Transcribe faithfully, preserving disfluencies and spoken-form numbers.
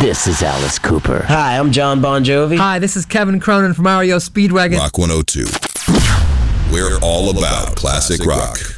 This is Alice Cooper. Hi, I'm John Bon Jovi. Hi, this is Kevin Cronin from R E O Speedwagon. Rock one oh two. We're all about classic rock.